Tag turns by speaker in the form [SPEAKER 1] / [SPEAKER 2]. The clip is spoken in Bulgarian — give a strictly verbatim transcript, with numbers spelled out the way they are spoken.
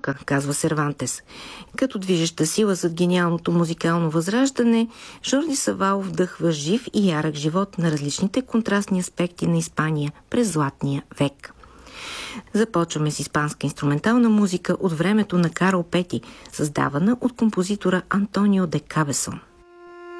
[SPEAKER 1] посока, казва Сервантес. Като движеща сила зад гениалното музикално възраждане, Жорди Савао вдъхва жив и ярък живот на различните контрастни аспекти на Испания през Златния век. Започваме с испанска инструментална музика от времето на Карл Пети, създавана от композитора Антонио де Кабесон.